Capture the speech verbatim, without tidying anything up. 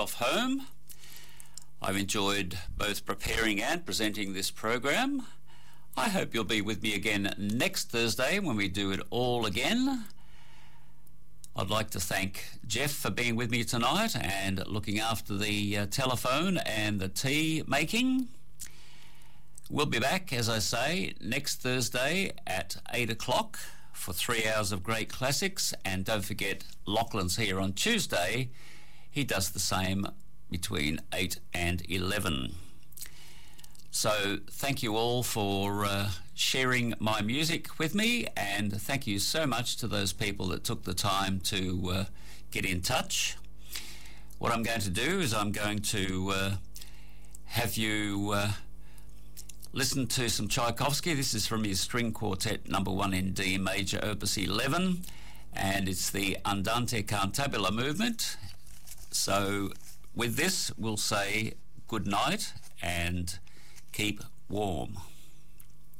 off home. I've enjoyed both preparing and presenting this program. I hope you'll be with me again next Thursday when we do it all again. I'd like to thank Jeff for being with me tonight and looking after the uh, telephone and the tea making. We'll be back, as I say, next Thursday at eight o'clock for three hours of great classics. And don't forget, Lachlan's here on Tuesday. He does the same between eight and eleven. So thank you all for uh, sharing my music with me, and thank you so much to those people that took the time to uh, get in touch. What I'm going to do is I'm going to uh, have you uh, listen to some Tchaikovsky. This is from his string quartet number one in D major, opus eleven, and it's the Andante Cantabile movement. So with this, we'll say good night and keep warm.